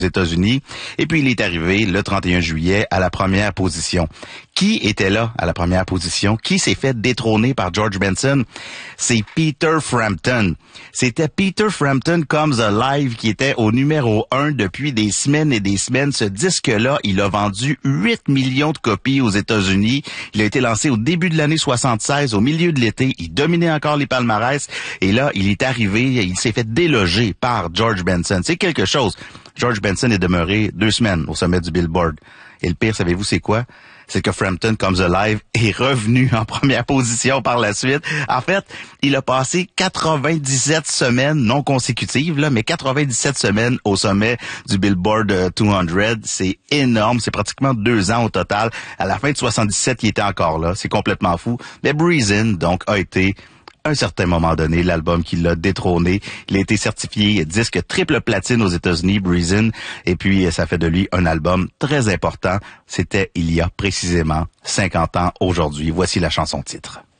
États-Unis. Et puis, il est arrivé le 31 juillet à la première position. Qui était là à la première position? Qui s'est fait détrôner par George Benson? C'est Peter Frampton. C'était Peter Frampton Comes Alive qui était au numéro 1 depuis des semaines et des semaines. Ce disque-là, il a vendu 8 millions de copies aux États-Unis. Il a été lancé au début de l'année 76, au milieu de l'été. Il dominait encore les palmarès. Et là, il est arrivé, il s'est fait déloger par George Benson. C'est quelque chose. George Benson est demeuré 2 semaines au sommet du Billboard. Et le pire, savez-vous c'est quoi? C'est que Frampton Comes Alive est revenu en première position par la suite. En fait, il a passé 97 semaines non consécutives, là, mais 97 semaines au sommet du Billboard 200. C'est énorme. C'est pratiquement 2 ans au total. À la fin de 77, il était encore là. C'est complètement fou. Mais Breezin', donc, a été à un certain moment donné, l'album qui l'a détrôné. Il a été certifié disque triple platine aux États-Unis, Breezin', et puis ça fait de lui un album très important. C'était il y a précisément 50 ans aujourd'hui. Voici la chanson titre.